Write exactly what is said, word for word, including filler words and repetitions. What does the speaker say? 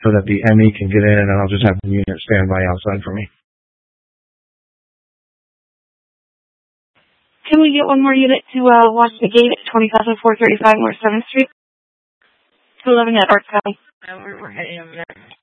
so that the M E can get in, and I'll just have the unit stand by outside for me. Can we get one more unit to uh, watch the gate at twenty thousand four thirty-five North seventh Street? To eleven at Arts County. Uh, we're, we're heading over there.